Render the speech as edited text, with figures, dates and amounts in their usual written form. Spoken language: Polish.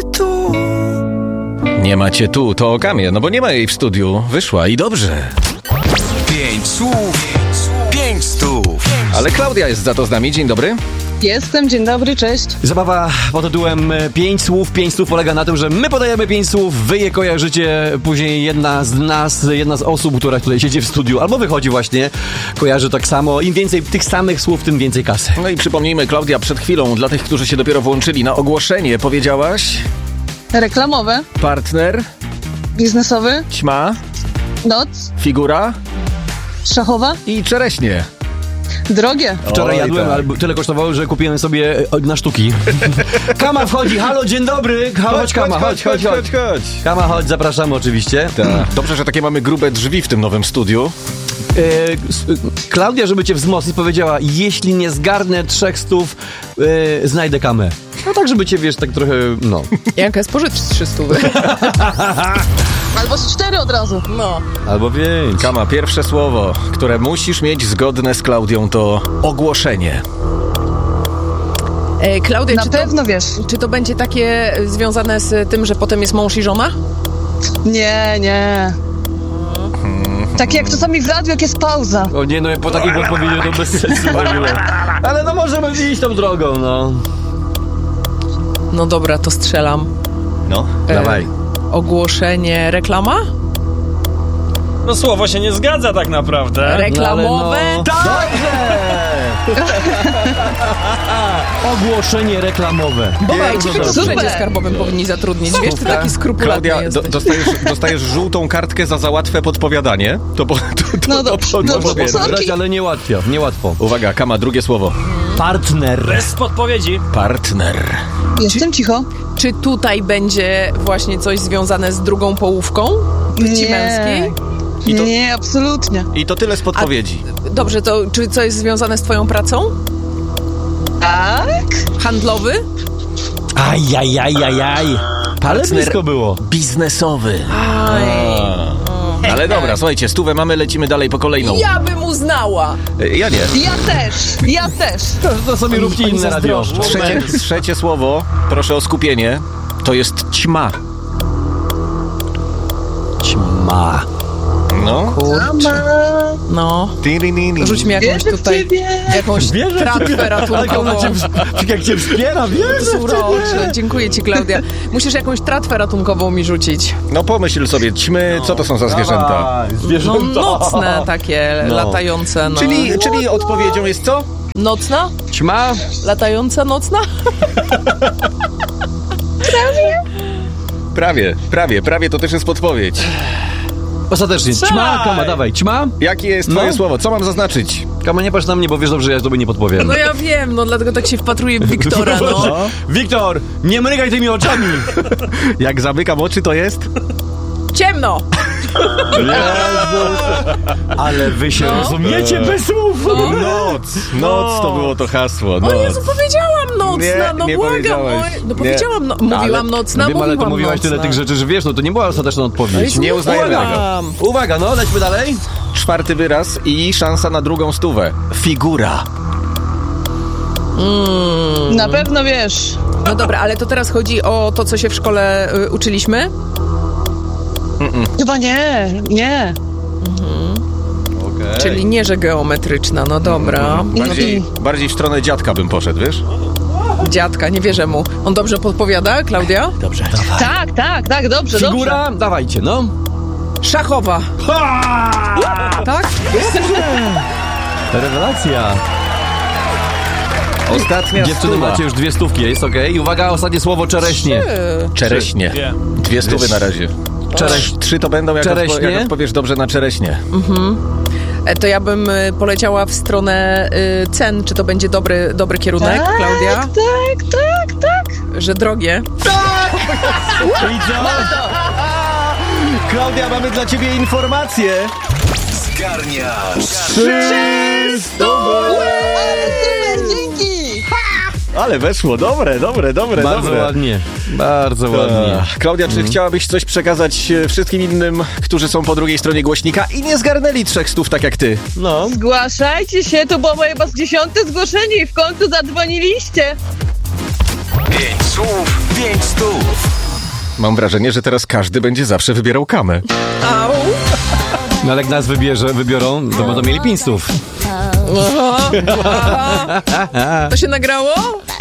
tu. Nie macie tu, to o Kamie, no bo nie ma jej w studiu. Wyszła i dobrze. 5 słów, 5 stów. Ale Klaudia jest za to z nami. Dzień dobry. Jestem, dzień dobry, cześć. Zabawa pod tytułem 5 słów. 5 słów polega na tym, że my podajemy 5 słów, wy je kojarzycie, później jedna z osób, która tutaj siedzi w studiu, albo wychodzi właśnie, kojarzy tak samo. Im więcej tych samych słów, tym więcej kasy. No i przypomnijmy, Klaudia, przed chwilą, dla tych, którzy się dopiero włączyli, na ogłoszenie powiedziałaś... Reklamowe, Partner, biznesowy, ćma, noc, figura szachowa, i czereśnie. drogie. Wczoraj Oj, jadłem, tak. ale tyle kosztowało, że kupiłem sobie na sztuki. Kama wchodzi, halo, dzień dobry. Chodź, Kama, chodź. Kama, chodź, zapraszamy oczywiście. Dobrze, że takie mamy grube drzwi w tym nowym studiu. Klaudia, żeby cię wzmocnić, powiedziała, jeśli nie zgarnę 300, znajdę Kamę. No tak, żeby cię, wiesz, tak trochę, no. Jaka jest pożycz 300? Albo z 4 od razu. No. Albo 5. Kama, pierwsze słowo, które musisz mieć zgodne z Klaudią, to ogłoszenie. Klaudia, Na pewno wiesz. czy to będzie takie związane z tym, że potem jest mąż i żona? Nie. Tak jak czasami w radiu, jak jest pauza. O nie, no po takiej odpowiedzi to bez sensu w ogóle. Ale no możemy iść tą drogą, no. No dobra, to strzelam. No, Dawaj. Ogłoszenie, reklama? No słowo się nie zgadza tak naprawdę. Reklamowe? No, dobrze! Ogłoszenie reklamowe. Bobaj, cię w Super. urzędzie skarbowym powinni zatrudnić. Wiesz, ty taki skrupulatny Klaudia, jesteś. dostajesz żółtą kartkę za za łatwe podpowiadanie. No dobrze, Brać, ale niełatwo. Uwaga, Kama, drugie słowo. Partner. Bez podpowiedzi. Partner. Jestem cicho. Czy tutaj będzie właśnie coś związane z drugą połówką? Płci męskiej? I to- Nie, absolutnie. I to tyle z podpowiedzi. Dobrze, to czy coś związane z twoją pracą? Tak? Handlowy? Ajajajajaj. Ale blisko było. Biznesowy. Aj. Ale dobra, słuchajcie, 100 mamy, lecimy dalej po kolejną. Ja bym uznała. Ja nie. Ja też. To sobie róbcie Oni inne radio. zazdroszczą. Trzecie słowo, proszę o skupienie, to jest ćma. Ćma. No. No. Rzuć mi jakąś tutaj, jakąś tratwę ratunkową. Jak cię wspiera, wiesz? Uroczy. Dziękuję ci, Klaudia. Musisz jakąś tratwę ratunkową mi rzucić. No pomyśl sobie, ćmy, co to są za zwierzęta? No nocne takie, latające. No. Czyli odpowiedzią jest co? Nocna? Ćma. Latająca nocna? Prawie, to też jest podpowiedź. Ostatecznie. Ćma, Kama, dawaj. Ćma. Jakie jest twoje słowo? Co mam zaznaczyć? Kama, nie patrz na mnie, bo wiesz dobrze, że ja tobie nie podpowiem. No ja wiem, no dlatego tak się wpatruję w Wiktora, no. Wiktor, nie mrygaj tymi oczami. Jak zamykam oczy, to jest? Ciemno! Ale wy się rozumiecie bez słów. Noc to było to hasło. O Noc. Jezu, powiedziałam nocna, Nie, no nie błagam. powiedziałeś. No powiedziałam, mówiłam nocna, No wiem, ale to mówiłam mówiłaś nocna. tyle tych rzeczy, że wiesz, no to nie była ostateczna odpowiedź. Nie uznajemy tego. Uwaga, no, lećmy dalej. 4. wyraz i szansa na drugą 100. Figura. Na pewno wiesz. No dobra, ale to teraz chodzi o to, co się w szkole uczyliśmy? Chyba nie. Okay. Czyli nie, że geometryczna, no dobra. Bardziej w stronę dziadka bym poszedł, wiesz? Dziadka, nie wierzę mu. On dobrze podpowiada, Klaudia? Dobrze. Tak, dobrze. Figura, dawajcie, no. Szachowa. Tak? Rewelacja. Ostatnia Dziewczyny, 100. macie już 2 stówki, jest okej. Uwaga, ostatnie słowo, czereśnie. Czereśnie. 2 100 na razie. 3 to będą, jak odpowiesz dobrze na czereśnie. To ja bym poleciała w stronę cen. Czy to będzie dobry kierunek, Klaudia? Tak. Że drogie. I co? Klaudia, mamy dla ciebie informację. Zgarniasz 300. Super, dzięki. Ale weszło, dobre. Bardzo ładnie, bardzo ładnie. Klaudia, czy chciałabyś coś przekazać wszystkim innym, którzy są po drugiej stronie głośnika i nie zgarnęli 300 tak jak ty? No. Zgłaszajcie się, to było moje 10. zgłoszenie i w końcu zadzwoniliście. 5 słów, 5 stów. Mam wrażenie, że teraz każdy będzie zawsze wybierał kamę. Au. No ale jak nas wybiorą, to będą mieli 5 stów. To się nagrało?